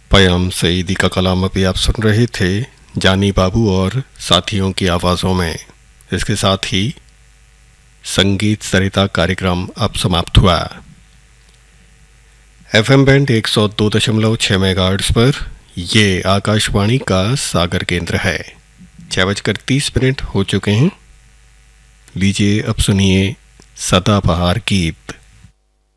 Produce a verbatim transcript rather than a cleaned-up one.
पयाम सईदी का कलाम अभी आप सुन रहे थे जानी बाबू और साथियों की आवाज़ों में। इसके साथ ही संगीत सरिता कार्यक्रम अब समाप्त हुआ। एफएम बैंड एक सौ दो दशमलव छः मेगाहर्ट्ज़ पर ये आकाशवाणी का सागर केंद्र है। छः बजकर तीस मिनट हो चुके हैं। लीजिए अब सुनिए सदाबहार गीत।